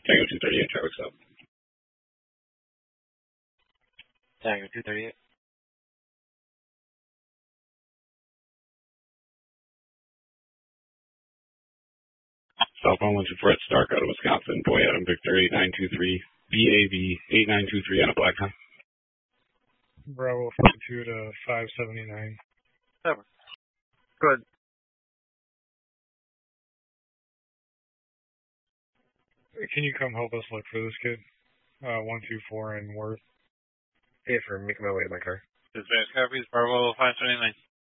Tango 238, traffic stop. Tango 238. Southbound 124 at Stark out of Wisconsin. Boy Adam Victor 8923, BAV 8923 on a black car. Bravo 52 to 579. Over. Good. Can you come help us look for this kid? 124 in Worth. Yeah, for making my way to my car. Dispatch copies, Bravo 579.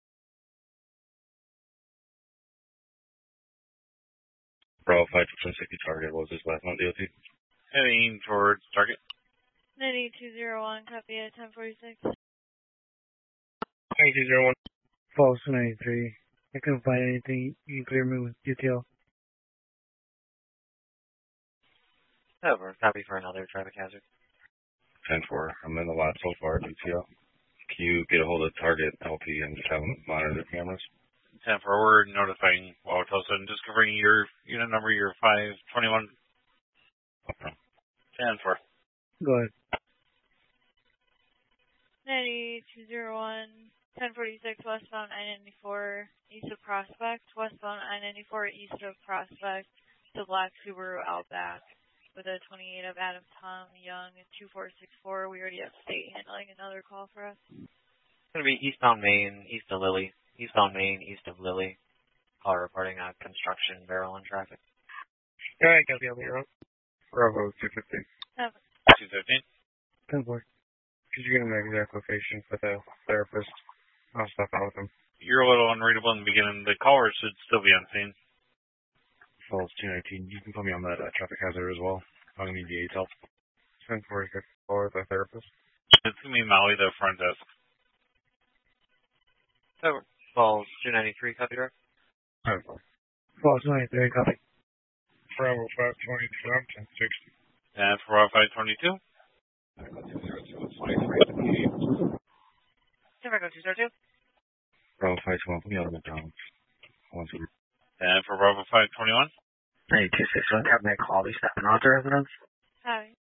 Bravo 560 target. What was his last one, DOT? Heading towards target. 98201, copy at 1046. 9201. False 93. I couldn't find anything. You can clear me with detail. Over. Copy for another traffic hazard. 10-4. I'm in the lot so far, DTL. Can you get a hold of target LP and just have them monitor the cameras? 10 forward, notifying Wauwatosa and just covering your unit number, your 521. Okay. 10-4. Go ahead. 98201, 1046, westbound I-94, east of Prospect. Westbound I-94, east of Prospect, to black Subaru Outback. With a 28 of Adam Tom Young at 2464. We already have state handling another call for us. It's going to be eastbound Maine, east of Lily. Eastbound Maine, east of Lily. Caller reporting a construction barrel in traffic. Alright, copy on the road. Bravo 250. 215. 10-4. Could you get an exact location for the therapist? I'll stop out with him. You're a little unreadable in the beginning. The caller should still be on scene. Falls 219. You can put me on that traffic hazard as well. I'm going to need the aids help. 1046 for the therapist. It's going to be Maui, the front desk. Over. Falls 293, copy direct. False 93, copy. Bravo 522, I'm 1060. And for Bravo 522. Tango 202. Bravo 521. Put me on the McDonald's. And for Bravo 521. 9261, have my call. Be stepping out the residence. Hi.